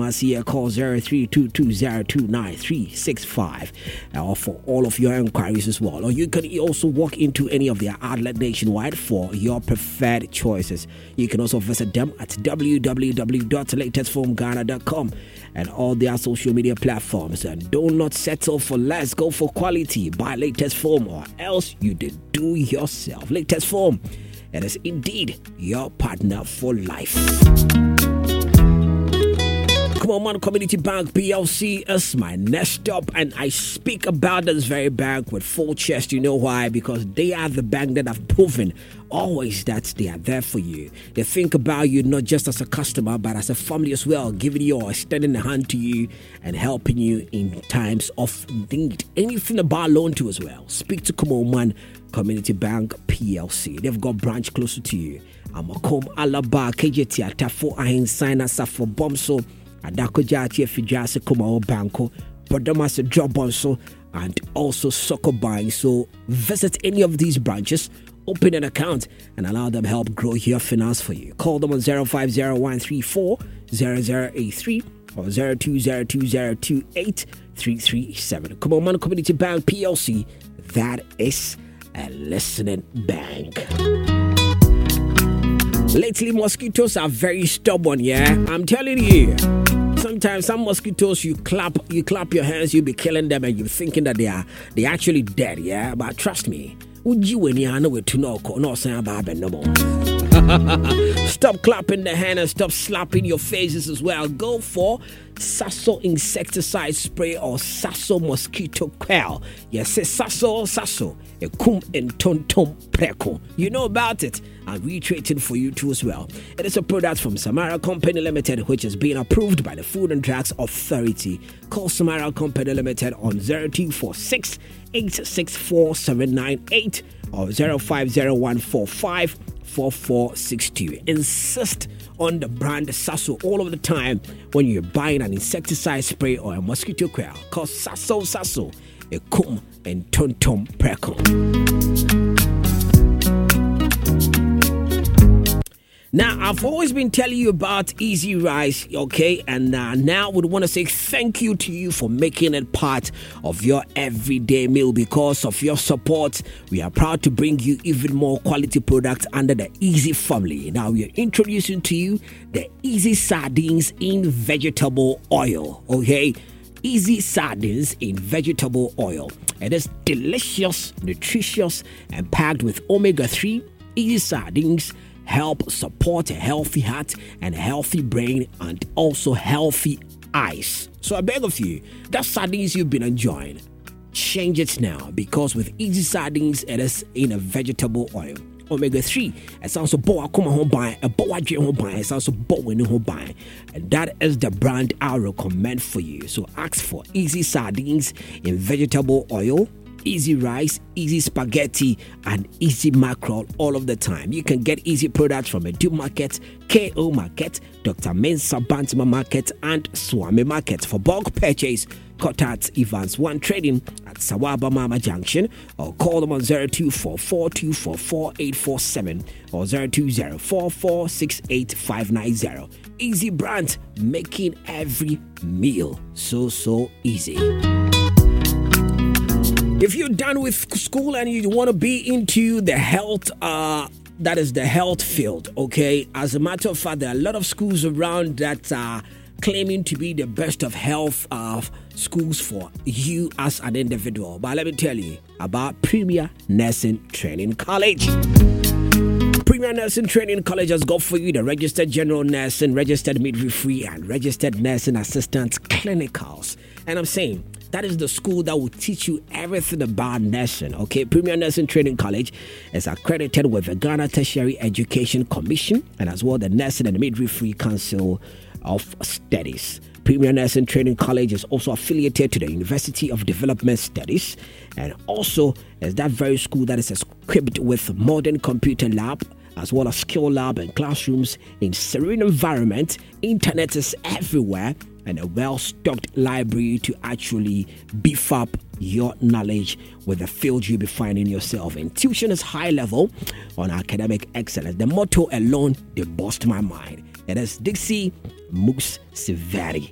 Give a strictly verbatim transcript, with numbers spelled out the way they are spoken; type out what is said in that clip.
Kumasi, call zero three two two zero two nine three six five uh, for all of your inquiries as well. Or you can also walk into any of their outlets nationwide for your preferred choices. You can also visit them at w w w dot latest foam ghana dot com and all their social media platforms. And do not settle for less. Go for quality. Buy Latest Foam or else you did do yourself. Latest Foam, it is indeed your partner for life. Come on, Man Community Bank P L C is my next stop, and I speak about this very bank with full chest. You know why? Because they are the bank that have proven always that they are there for you. They think about you not just as a customer, but as a family as well, giving you or extending a hand to you and helping you in times of need. Anything about loan to as well. Speak to Come on, Man Community Bank P L C. They've got branch closer to you. I'm a com Alaba K J T Atafo Ahin Sign us up for Bomso. Adako Jati Fijase Kumao Banco, Podamas Job also, and also soccer buying. So visit any of these branches, open an account, and allow them help grow your finance for you. Call them on zero five zero one three four zero zero eight three or zero two zero two zero two eight three three seven. Come on, Man Community Bank P L C, that is a listening bank. Lately, mosquitoes are very stubborn, yeah? I'm telling you. Sometimes some mosquitoes, you clap you clap your hands, you be killing them, and you're thinking that they are they actually dead, yeah? But trust me, would you when you know it to know no saying about no more. Stop clapping the hand and stop slapping your faces as well. Go for Sasso insecticide spray or Sasso mosquito coil. Yes, it's Sasso Sasso. A kum and ton ton preko. You know about it. I'm reiterating for you too as well. It is a product from Samara Company Limited, which is being approved by the Food and Drugs Authority. Call Samara Company Limited on zero two four six eight six four seven nine eight or zero five zero one four five four four six two. Insist on the brand Sasso all of the time when you're buying an insecticide spray or a mosquito coil. Call Sasso Sasso, a kum and tom tom preko. Now, I've always been telling you about Easy Rice, okay? And uh, now we want to say thank you to you for making it part of your everyday meal. Because of your support, we are proud to bring you even more quality products under the Easy family. Now, we are introducing to you the Easy Sardines in vegetable oil, okay? Easy Sardines in vegetable oil. It is delicious, nutritious, and packed with omega three. Easy Sardines help support a healthy heart and a healthy brain and also healthy eyes. So I beg of you, that sardines you've been enjoying, change it now, because with Easy Sardines, it is in a vegetable oil. Omega three, it's also boa kuma home buy, a boa home buy, it's also boa home buy. And that is the brand I recommend for you. So ask for Easy Sardines in vegetable oil, Easy Rice, Easy Spaghetti, and Easy Mackerel all of the time. You can get Easy products from Edu Market, K O Market, Doctor Mensah Bantima Market, and Swami Market. For bulk purchase, contact Evans One Trading at Sawaba Mama Junction or call them on zero two four four two four four eight four seven or zero two zero four four six eight five nine zero. Easy brand, making every meal so, so easy. If you're done with school and you want to be into the health, uh, that is the health field, okay? As a matter of fact, there are a lot of schools around that are claiming to be the best of health uh, schools for you as an individual. But let me tell you about Premier Nursing Training College. Premier Nursing Training College has got for you the registered general nursing, registered midwifery, and registered nursing assistant clinicals. And I'm saying, that is the school that will teach you everything about nursing, okay? Premier Nursing Training College is accredited with the Ghana Tertiary Education Commission and as well the Nursing and Midwifery Council of Studies. Premier Nursing Training College is also affiliated to the University of Development Studies and also is that very school that is equipped with modern computer lab as well as skill lab and classrooms in serene environment. Internet is everywhere and a well-stocked library to actually beef up your knowledge with the field you'll be finding yourself in. Tuition is high level on academic excellence. The motto alone, they bust my mind. It is Dixie Mooks Severi.